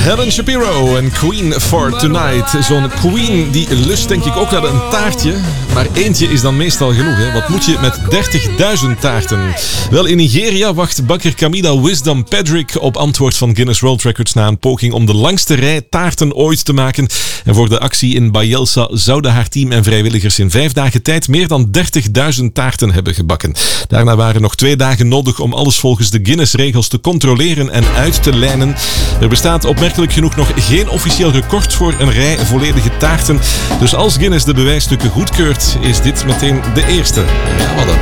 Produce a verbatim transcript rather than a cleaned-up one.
Helen Shapiro en Queen for Tonight. Zo'n queen die lust denk ik ook naar een taartje. Maar eentje is dan meestal genoeg. Hè? Wat moet je met dertigduizend taarten? Wel, in Nigeria wacht bakker Camilla Wisdom Pedrick op antwoord van Guinness World Records na een poging om de langste rij taarten ooit te maken. En voor de actie in Bayelsa zouden haar team en vrijwilligers in vijf dagen tijd meer dan dertigduizend taarten hebben gebakken. Daarna waren nog twee dagen nodig om alles volgens de Guinness-regels te controleren en uit te lijnen. Er bestaat opmerkelijk genoeg nog geen officieel record voor een rij volledige taarten. Dus als Guinness de bewijsstukken goedkeurt, is dit meteen de eerste. Ja, wat dan?